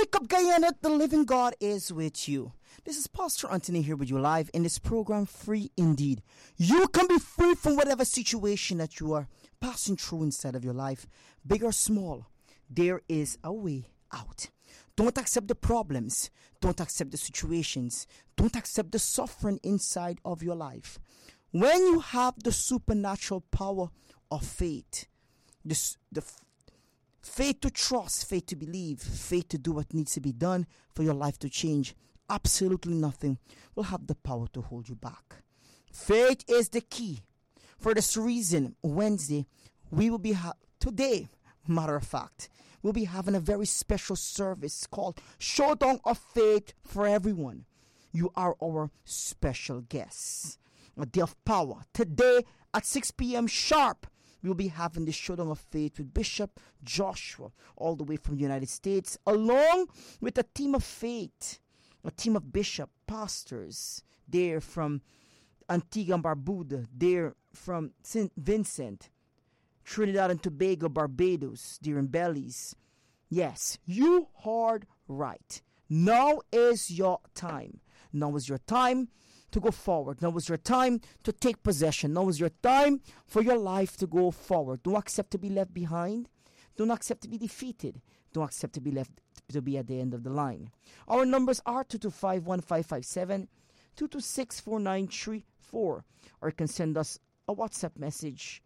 Wake up, Guyana. The living God is with you. This is Pastor Anthony here with you live in this program, Free Indeed. You can be free from whatever situation that you are passing through inside of your life, big or small. There is a way out. Don't accept the problems. Don't accept the situations. Don't accept the suffering inside of your life. When you have the supernatural power of faith, the faith to trust, faith to believe, faith to do what needs to be done for your life to change, absolutely nothing will have the power to hold you back. Faith is the key. For this reason, Wednesday, we will be today, matter of fact, we'll be having a very special service called Showdown of Faith for everyone. You are our special guest. A day of power. Today at 6 p.m. sharp, we'll be having the Showdown of Faith with Bishop Joshua, all the way from the United States, along with a team of faith, a team of bishop, pastors. They're from Antigua and Barbuda. They're from St. Vincent, Trinidad and Tobago, Barbados. They're in Belize. Yes, you heard right. Now is your time. Now is your time to go forward. Now is your time to take possession. Now is your time for your life to go forward. Don't accept to be left behind. Don't accept to be defeated. Don't accept to be left to be at the end of the line. Our numbers are 225-1557, 226-4934, or you can send us a WhatsApp message,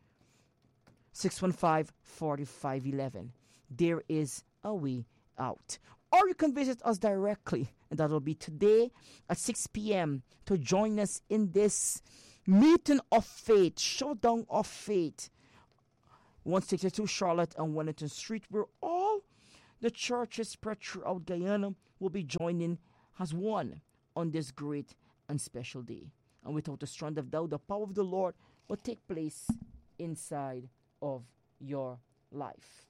615-4511. There is a way out. Or you can visit us directly, and that'll be today at 6 p.m. to join us in this meeting of faith, Showdown of Faith, 162 Charlotte and Wellington Street, where all the churches spread throughout Guyana will be joining as one on this great and special day. And without a strand of doubt, the power of the Lord will take place inside of your life.